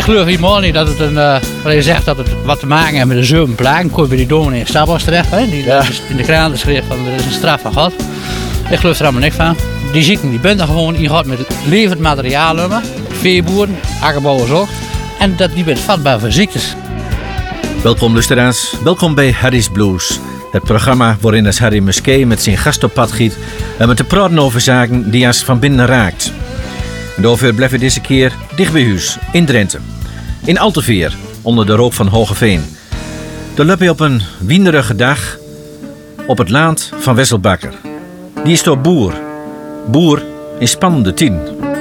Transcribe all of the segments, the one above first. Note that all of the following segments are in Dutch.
geloof helemaal niet dat het wat je zegt dat het wat te maken heeft met de 7 plagen. Kom je bij die dominee in Stabos terecht, hè? Die in de kraan schreef van er is een straf van God. Ik geloof er allemaal niks van. Die zieken die bent er gewoon in gehad met levend materiaal, veeboeren, akkerbouwers ook. En dat die bent vatbaar voor ziektes. Welkom luisteraars, welkom bij Harry's Blues. Het programma waarin als Harry Muskee met zijn gast op pad giet en met te praten over zaken die ons van binnen raakt. En daarvoor blijven we deze keer dicht bij huis, in Drenthe. In Alteveer, onder de rook van Hogeveen. Daar loop je op een winderige dag op het land van Wesselbakker. Die is door boer. Boer in spannende tien.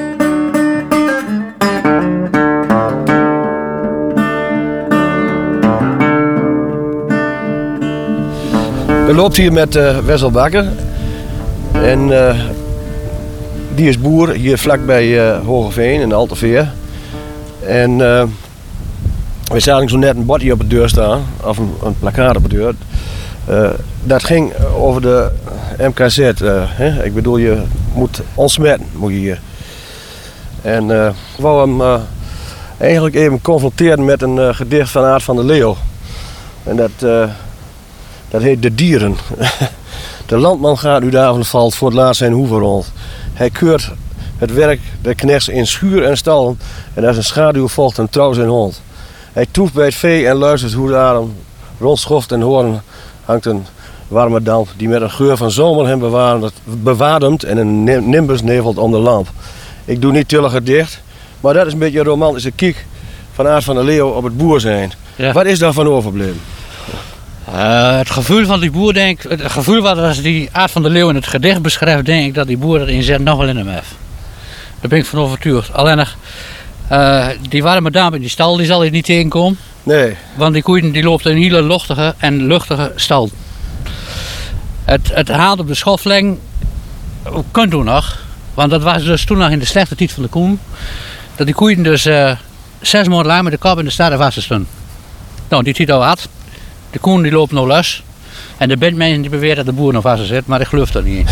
We lopen hier met Wesselbakker. En die is boer hier vlakbij Hogeveen in Alteveer. En we zagen zo net een bord hier op de deur staan, of een plakkaat op de deur. Dat ging over de MKZ. Ik bedoel, je moet ontsmetten, moet je hier. En ik wou hem eigenlijk even confronteren met een gedicht van Aart van der Leeuw. En dat heet De Dieren. De landman gaat u daarvan valt voor het laatst zijn hoeven rond. Hij keurt het werk der knechts in schuur en stal. En als een schaduw volgt hem trouw zijn hond. Hij toeft bij het vee en luistert hoe de adem rondschoft en hoorn hangt een warme damp die met een geur van zomer hem bewademt en een nimbus nevelt om de lamp. Ik doe niet tulliger dicht, maar dat is een beetje een romantische kiek van Aart van der Leeuw op het boer zijn. Ja. Wat is daarvan overgebleven? Het gevoel van die boer, denk ik, het gevoel wat als die Aart van der Leeuw in het gedicht beschrijft, denk ik dat die boer erin zet nog wel in hem heeft. Daar ben ik van overtuigd. Alleen die warme damp in die stal, die zal hij niet tegenkomen. Nee. Want die koeien die loopt in een hele luchtige en luchtige stal. Het haalt op de schofleng, kunt toen nog, want dat was dus toen nog in de slechte tijd van de koen, dat die koeien dus 6 maanden lang met de kop in de stad vast stonden. Nou, die tijd al had. De koen die loopt nou los. En de mensen die beweren dat de boer nog vast zit, maar ik geloof dat niet.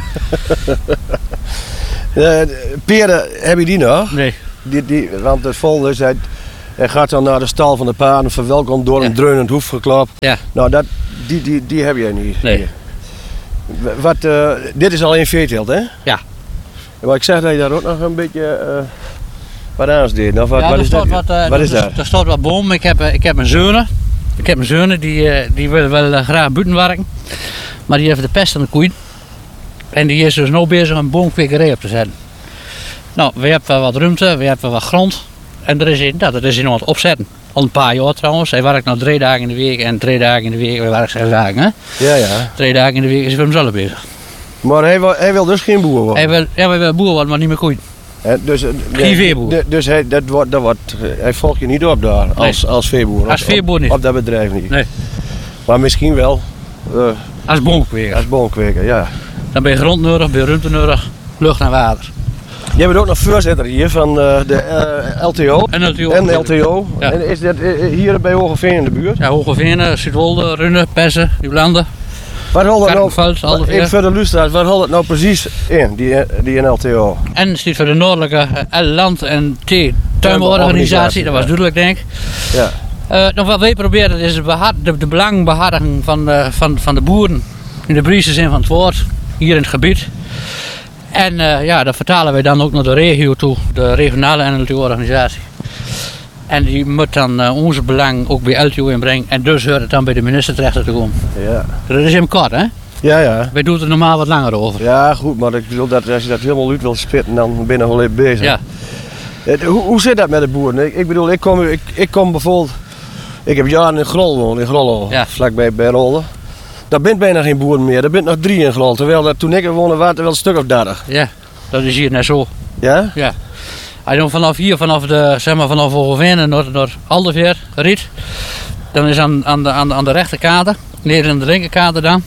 Peren, heb je die nog? Nee. Want het volgende is, hij gaat dan naar de stal van de paarden, verwelkomd door een dreunend hoefgeklap. Ja. Nou, die heb jij niet. Nee. Dit is al in veeteelt, hè? Ja. Maar ik zeg dat je daar ook nog een beetje wat aan deed. Nou, wat is dat? Wat is dat? Er staat wat boom. Ik heb mijn zonen. Die willen wel graag buiten werken. Maar die heeft de pest aan de koeien. En die is dus nu bezig een boomkwekerij op te zetten. Nou, we hebben wat ruimte, we hebben wat grond. En er is in aan het opzetten. Al een paar jaar trouwens. Hij werkt nou 3 dagen in de week en 3 dagen in de week. We werken 6 dagen, hè? Ja. 3 dagen in de week is hij voor hemzelf bezig. Maar hij wil dus geen boer worden? Hij wil boer worden, maar niet meer koeien. Geen veeboer? Dus hij volgt je niet op daar als veeboer? Als veeboer niet. Op dat bedrijf niet? Nee. Maar misschien wel? Als boomkweker? Als boomkweker, ja. Dan ben je grond nodig, ben je ruimte nodig, lucht en water. Jij bent ook nog voorzitter hier van de LTO. En LTO. Ja. En is dat hier bij Hogeveen in de buurt? Ja, Hogeveen, Zuidwolde, Runne, Pessen, Nieuwlanden. Waar houdt het nou, even voor de luisteraars, waar houdt het nou precies in, die LTO? En staat voor de Noordelijke Land- en Tuinorganisatie, dat was duidelijk denk ik. Ja. Wat wij proberen is de belangbehartiging van de boeren in de breedste zin van het woord, hier in het gebied. En dat vertalen wij dan ook naar de regio toe, de regionale NLTO-organisatie. En die moet dan onze belang ook bij LTO inbrengen en dus hoort het dan bij de minister terecht te komen. Ja. Dat is hem kort, hè? Ja. Wij doen er normaal wat langer over. Ja, goed, maar ik bedoel dat als je dat helemaal uit wil spitten, dan ben je wel even bezig. Ja. Hoe zit dat met de boeren? Ik bedoel, ik kom bijvoorbeeld, ik heb jaren in Grol gewoond, in Grollo, vlakbij bij Rolde. Daar bent bijna geen boeren meer, daar bent nog 3 in Grol, terwijl dat toen ik er woonde waren er wel een stuk of 30. Ja, dat is hier net zo. Ja? Ja. Als je dan vanaf Hogeveen en naar Alteveer riet, dan is aan de rechterkade, neder aan de linkerkade dan,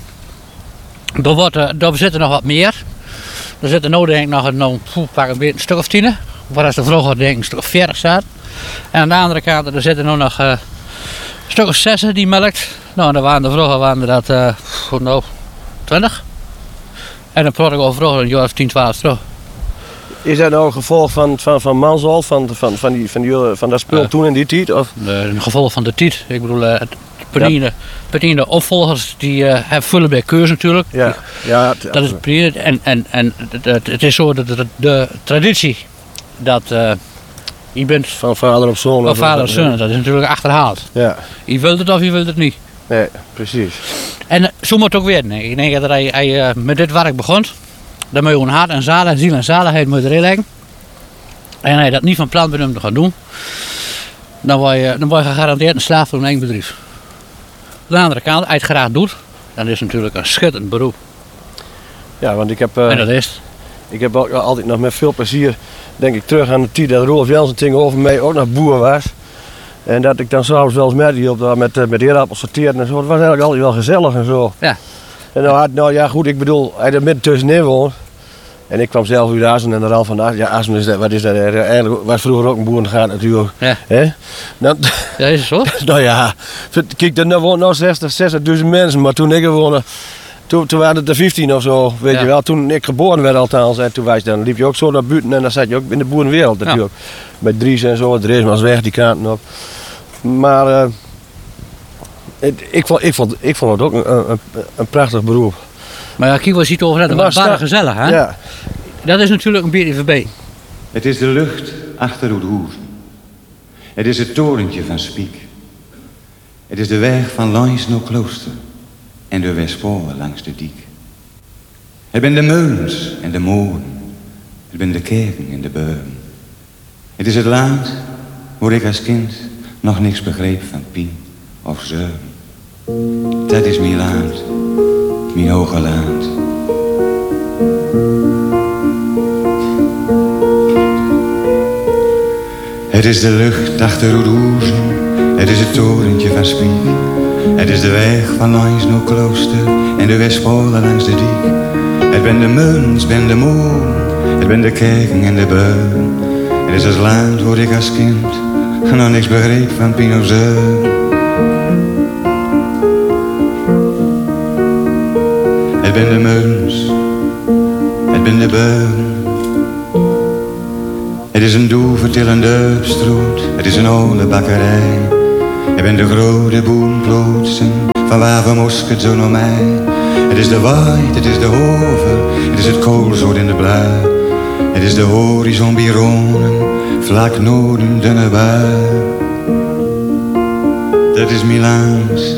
daar zitten nog wat meer. Er zitten nu denk ik nog pak een stuk of 10, waar de vroeger denk ik een stuk of 40 staat. En aan de andere kant er zitten nog een stuk of 6 die melkt. Nou, vroeger waren er dat 20. En dan praat ik over vroeger een jaar of 10, 12 terug. Is dat nou een gevolg van Mansholt, van dat spul toen in die tijd? Of? Een gevolg van de tijd. Ik bedoel, Pertine opvolgers die vullen bij keus natuurlijk. Ja, Dat is Pertine. En het is zo dat de traditie dat je bent van vader op zoon. van vader op zoon, dat is natuurlijk achterhaald. Ja. Je wilt het of je wilt het niet. Nee, precies. En zo moet het ook weer. Ik denk dat hij met dit werk begon. Dan moet je een hart en zaligheid, ziel en zaligheid moet erin leggen. En als je dat niet van plan bent om te gaan doen, dan word je gegarandeerd een slaaf voor een eigen bedrijf. Aan de andere kant, als je het graag doet, dan is het natuurlijk een schitterend beroep. Ja, want ik heb, En dat is het. ik heb ook altijd nog met veel plezier, denk ik, terug aan de tijd dat Rolf Jansen tegenover mij ook nog boer was. En dat ik dan s'avonds wel eens met hielp met eerappels sorteren en zo. Dat was eigenlijk altijd wel gezellig en zo. Ja. En nou ja goed, ik bedoel, hij er midden tussenin woont. En ik kwam zelf uit Assen en de rand van Assen. Ja, Assen is dat, wat is dat? Eigenlijk was vroeger ook een boerengaard natuurlijk. Ja. Hè? Nou, Ja, is het zo? nou ja, kijk, er wonen nou 60.000 mensen, maar toen ik er woonde, toen waren het er 15 of zo, weet je wel. Toen ik geboren werd althans, en dan liep je ook zo naar buiten en dan zat je ook in de boerenwereld natuurlijk. Met Dries en zo, Dries was weg die kanten op. Maar ik vond het ook een prachtig beroep. Maar ja, kijk, we ziet over dat. Het was bijna gezellig, hè? Ja. Dat is natuurlijk een beetje voorbij. Het is de lucht achter het hoeven. Het is het torentje van Spiek. Het is de weg van langs naar Klooster en de Westpolen langs de diek. Het zijn de meulens en de molen. Het zijn de kerken en de beuren. Het is het land waar ik als kind nog niks begreep van pien of zeuren. Dat is mijn land, mijn hoge land. Het is de lucht achter het hoezen, het is het torentje van Spiek. Het is de weg van langs naar Klooster en de Westpolen langs de diek. Het ben de meulens, ben de molen, het ben de kerken en de beuren. Het is het land waar ik als kind nog niks begreep van pien of zeuren. Het ben de meulens, het ben de beuren. Het is een doevertillende stroot, het is een oude bakkerij. Het ben de grote boomplotsen, van waar we mosket zo naar mij. Het is de waait, het is de hover, het is het koolzoot in de blui. Het is de horizon bironen, vlak noorden dunne bui. Dat is Milans.